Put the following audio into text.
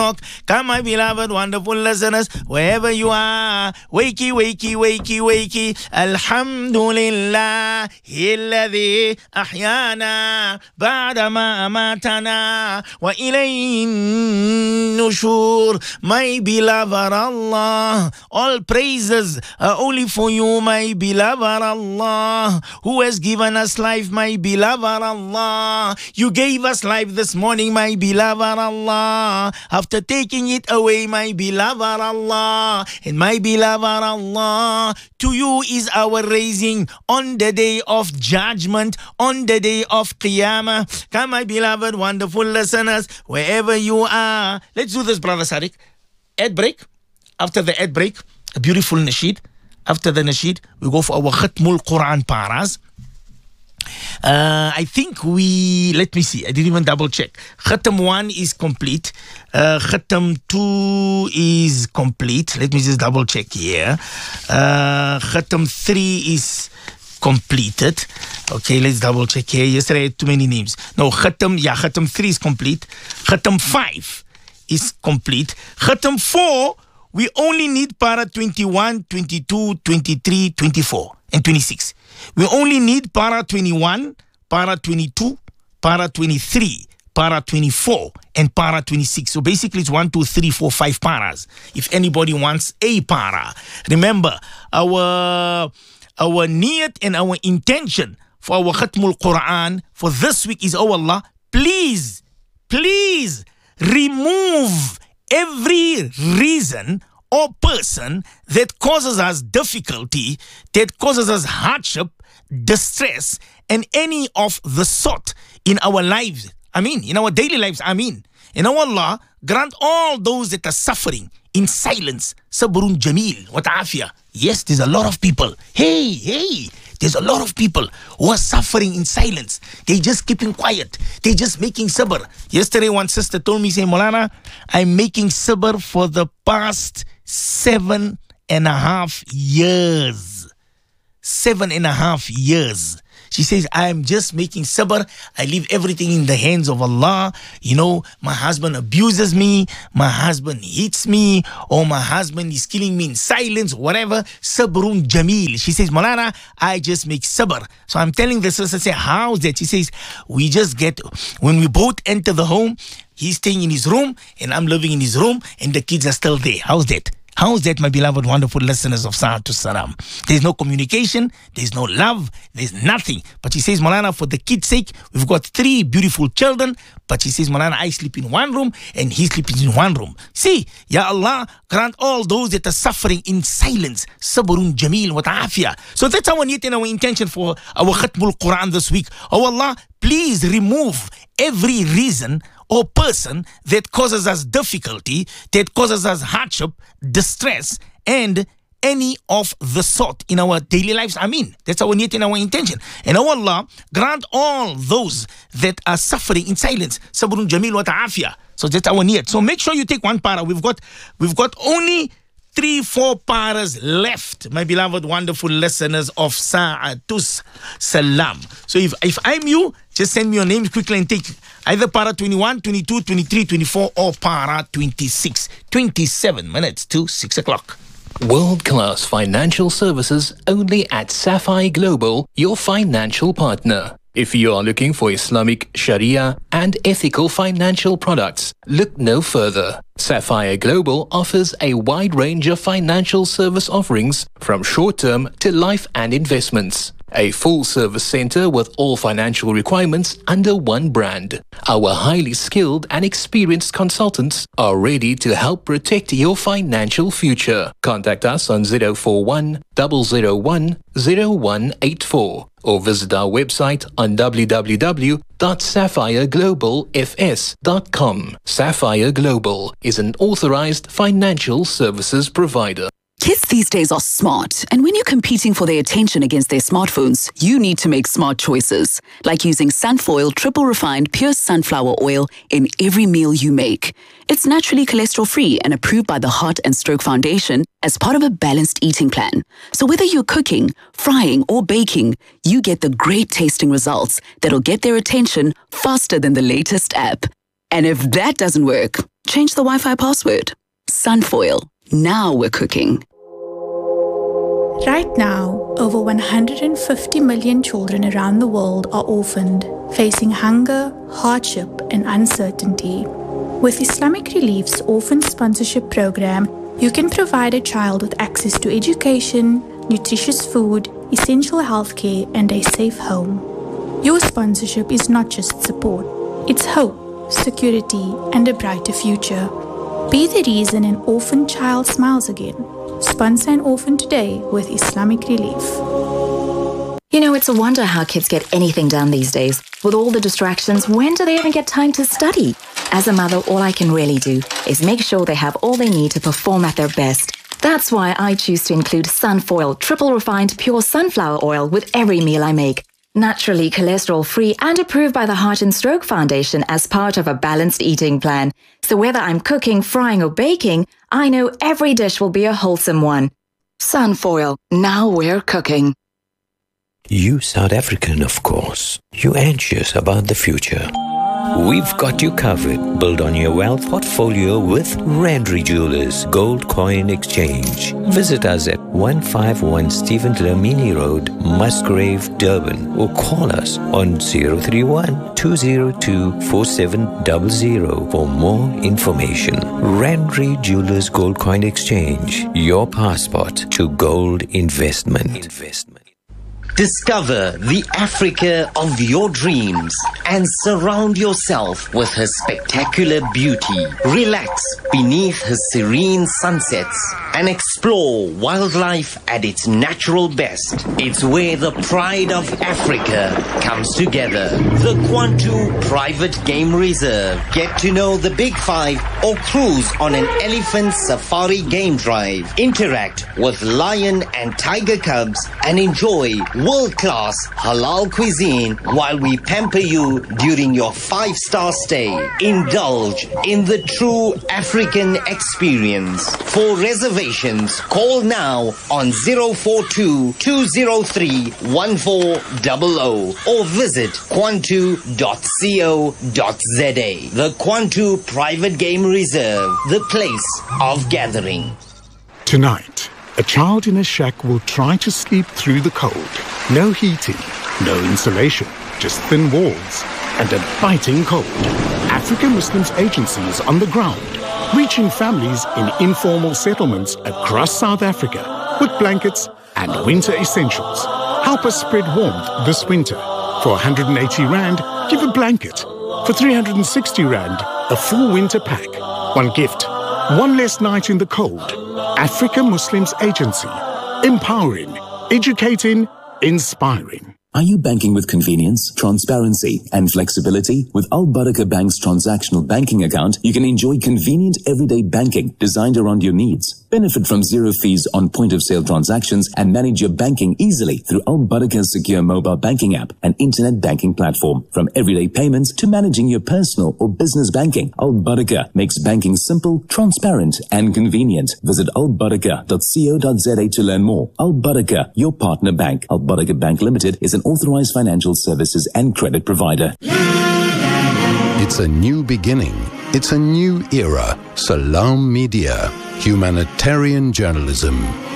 walk. Come, my beloved, wonderful listeners, wherever you are. Wakey, wakey, wakey, wakey. Alhamdulillah, alladhi ahyana ba'da ma amatana wa ilayhin nushur. My beloved Allah, all praises are only for you, my beloved Allah, who has given us life, my beloved Allah. You gave us life this morning, my beloved Allah, after taking it away, my beloved Allah. And my beloved Allah, to you is our raising on the day of judgment, on the day of Qiyamah. Come, my beloved, wonderful listeners, wherever you are. Let's do this, Brother Sadiq. Ad break. After the ad break, a beautiful nasheed. After the nasheed, we go for our Khatmul Quran paras. I think let me see, I didn't even double check. Khatam 1 is complete. Khatam 2 is complete. Let me just double check here. Khatam 3 is completed. Okay, let's double check here. Yesterday I had too many names. No, Khatam 3 is complete. Khatam 5 is complete. Khatam 4, we only need para 21, 22, 23, 24, and 26. We only need para 21, para 22, para 23, para 24, and para 26. So basically it's 1, 2, 3, 4, 5 paras. If anybody wants a para. Remember, our niyat and our intention for our Khatmul Quran for this week is, oh Allah, please remove every reason or person that causes us difficulty, that causes us hardship, distress, and any of the sort in our lives. In our daily lives. And oh Allah, grant all those that are suffering in silence, sabrun jameel wa ta'afiyah. Yes, there's a lot of people. Hey, there's a lot of people who are suffering in silence. They're just keeping quiet. They're just making sabr. Yesterday, one sister told me, say, Maulana, I'm making sabr for the past 7.5 years. 7.5 years. She says, I am just making sabr. I leave everything in the hands of Allah. My husband abuses me. My husband hits me. Or my husband is killing me in silence, whatever. Sabrun jameel. She says, Maulana, I just make sabr. So I'm telling the sister, say, how's that? She says, when we both enter the home, he's staying in his room and I'm living in his room and the kids are still there. How's that? How's that, my beloved, wonderful listeners of Sa'atu Salam? There's no communication, there's no love, there's nothing. But she says, Maulana, for the kids' sake, we've got 3 beautiful children. But she says, Maulana, I sleep in one room and he sleeps in one room. See, Ya Allah, grant all those that are suffering in silence, sabrun jameel wa ta'afiyah. So that's our need and our intention for our Khatmul Quran this week. Oh Allah, please remove every reason or person that causes us difficulty, that causes us hardship, distress, and any of the sort in our daily lives. That's our need and our intention. And oh Allah, grant all those that are suffering in silence, sabrun jameel wa ta'afiyah. So that's our need. So make sure you take one para. We've got only 3-4 paras left, my beloved, wonderful listeners of Sa'atus Salam. So if I'm you, just send me your names quickly and take either para 21, 22, 23, 24 or para 26. 27 minutes to 6 o'clock. World-class financial services only at Sapphire Global, your financial partner. If you are looking for Islamic, Sharia and ethical financial products, look no further. Sapphire Global offers a wide range of financial service offerings from short-term to life and investments. A full-service center with all financial requirements under one brand. Our highly skilled and experienced consultants are ready to help protect your financial future. Contact us on 041 001 0184 or visit our website on www.sapphireglobalfs.com. Sapphire Global is an authorized financial services provider. Kids these days are smart, and when you're competing for their attention against their smartphones, you need to make smart choices, like using Sunfoil triple refined pure sunflower oil in every meal you make. It's naturally cholesterol-free and approved by the Heart and Stroke Foundation as part of a balanced eating plan. So whether you're cooking, frying, or baking, you get the great tasting results that'll get their attention faster than the latest app. And if that doesn't work, change the Wi-Fi password. Sunfoil. Now we're cooking. Right now, over 150 million children around the world are orphaned, facing hunger, hardship, and uncertainty. With Islamic Relief's Orphan Sponsorship Program, you can provide a child with access to education, nutritious food, essential healthcare, and a safe home. Your sponsorship is not just support, it's hope, security, and a brighter future. Be the reason an orphan child smiles again. Sponsor an orphan today with Islamic Relief. You know, it's a wonder how kids get anything done these days. With all the distractions, when do they even get time to study? As a mother, all I can really do is make sure they have all they need to perform at their best. That's why I choose to include Sunfoil triple refined pure sunflower oil with every meal I make. Naturally cholesterol-free and approved by the Heart and Stroke Foundation as part of a balanced eating plan. So whether I'm cooking, frying or baking, I know every dish will be a wholesome one. Sunfoil. Now we're cooking. You South African, of course. You anxious about the future. We've got you covered. Build on your wealth portfolio with Randry Jewelers Gold Coin Exchange. Visit us at 151 Stephen Dlamini Road, Musgrave, Durban, or call us on 031-202-4700 for more information. Randry Jewelers Gold Coin Exchange. Your passport to gold investment. Discover the Africa of your dreams and surround yourself with her spectacular beauty. Relax beneath her serene sunsets and explore wildlife at its natural best. It's where the pride of Africa comes together. The Kwantu Private Game Reserve. Get to know the Big Five or cruise on an elephant safari game drive. Interact with lion and tiger cubs and enjoy world-class halal cuisine while we pamper you during your 5-star stay. Indulge in the true African experience. For reservations, call now on 042-203-1400 or visit kwantu.co.za. The Kwantu Private Game Reserve, the place of gathering. Tonight, a child in a shack will try to sleep through the cold. No heating, no insulation, just thin walls and a biting cold. African Muslims Agency is on the ground, reaching families in informal settlements across South Africa with blankets and winter essentials. Help us spread warmth this winter. For 180 Rand, give a blanket. For 360 Rand, a full winter pack. One gift, one less night in the cold. African Muslims Agency. Empowering, educating, inspiring. Are you banking with convenience, transparency, and flexibility? With Al Barakah Bank's transactional banking account, you can enjoy convenient everyday banking designed around your needs. Benefit from zero fees on point-of-sale transactions and manage your banking easily through Al Barakah's secure mobile banking app and internet banking platform. From everyday payments to managing your personal or business banking, Al Barakah makes banking simple, transparent, and convenient. Visit albarakah.co.za to learn more. Al Barakah, your partner bank. Al Barakah Bank Limited is an authorized financial services and credit provider. It's a new beginning. It's a new era. Salam Media. Humanitarian journalism.